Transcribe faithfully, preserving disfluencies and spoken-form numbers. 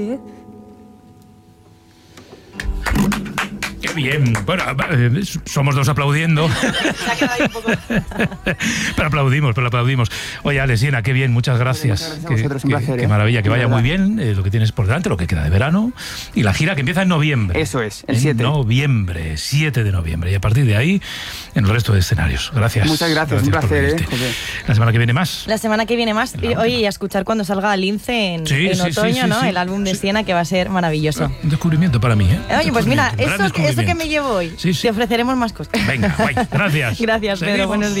Qué bien. Bueno, eh, somos dos aplaudiendo. Se ha quedado ahí un poco. Pero aplaudimos, pero aplaudimos. Oye, Ale, Siena, qué bien, muchas gracias. Muchas gracias a Qué, vosotros, un qué- placer, qué ¿eh? maravilla, que De vaya verdad. muy bien eh, lo que tienes por delante, lo que queda de verano. Y la gira que empieza en noviembre. Eso es, el En siete. noviembre, siete de noviembre. Y a partir de ahí, en el resto de escenarios. Gracias. Muchas gracias, un por placer, venirte. ¿eh, José? La semana que viene más. La semana que viene más. Y, oye, y a escuchar cuando salga Lince en, Sí, en sí, sí, otoño, sí, ¿no? sí. El álbum de Sí. Siena, que va a ser maravilloso. Un descubrimiento para mí, ¿eh? Oye, pues mira, Descubrimiento, un gran eso, que- eso que descubrimiento. me llevo hoy. Sí, sí. Te ofreceremos más cosas. Venga, guay. Gracias. Gracias, Pedro. Seguimos. Buenos días.